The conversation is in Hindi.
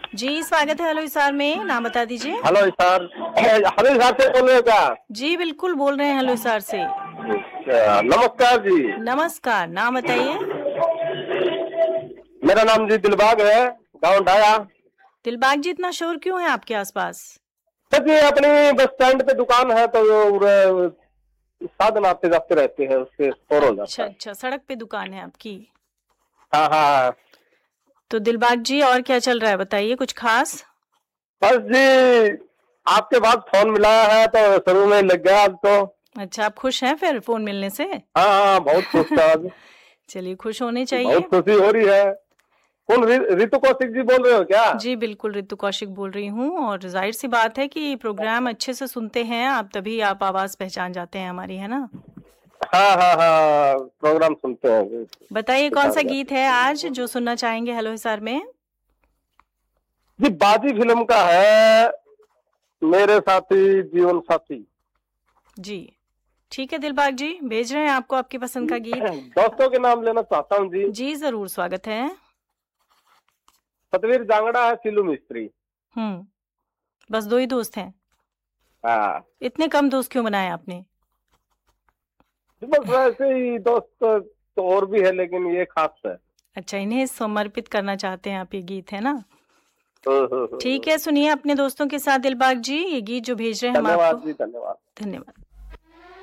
जी, स्वागत है हेलो हिसार में, नाम बता दीजिए? Hello sir. हेलो सर से बोल रहे हो क्या? जी, बिल्कुल बोल रहे हैं हेलो हिसार से। नमस्कार जी। नमस्कार, नाम बताइए? मेरा नाम जी दिलबाग है, गाँव ढाया। दिलबाग जी, इतना शोर क्यों है आपके आसपास? सर जी अपनी बस स्टैंड पे दुकान है तो साधन आते जाते रहते हैं, उससे शोर हो अच्छा, जाता है। अच्छा, सड़क पे दुकान है आपकी। हाँ हाँ। तो दिलबाग जी और क्या चल रहा है बताइए कुछ खास? बस जी आपके बाद फोन मिलाया है तो शुरू में लग गया आज तो। अच्छा, आप खुश हैं फिर फ़ोन मिलने से? हाँ हाँ, बहुत खुश था आज। चलिए खुश होने बहुत चाहिए। खुशी हो रही है। कौन ऋतु कौशिक जी बोल रहे हो क्या? जी, बिल्कुल ऋतु कौशिक बोल रही हूँ और ज़ाहिर-सी बात है कि प्रोग्राम अच्छे से सुनते हैं आप, तभी आप आवाज़ पहचान जाते हैं हमारी, है ना? हाँ हाँ हाँ, प्रोग्राम सुनते हैं जी। बताइए कौन-सा पहचान गीत जाते है हैं। आज जो सुनना चाहेंगे हेलो हिसार में? जी बाजी फिल्म का है, मेरे साथी जीवन साथी। जी। ठीक है दिलबाग जी, भेज रहे हैं आपको आपकी पसंद का गीत। दोस्तों के नाम लेना चाहता हूँ जी। जी, ज़रूर स्वागत है। सतवीर जांगड़ा है, सिलू मिस्त्री। हुँ, बस 2 ही दोस्त हैं? हाँ इतने कम दोस्त क्यों बनाए आपने? जी, बस वैसे ही दोस्त तो और भी है लेकिन ये खास है। अच्छा, इन्हें समर्पित करना चाहते हैं आप ये गीत, है ना? ठीक हम्म। है, सुनिए अपने दोस्तों के साथ दिलबाग जी, ये गीत जो भेज रहे हैं हम आपको। धन्यवाद जी, धन्यवाद। धन्यवाद।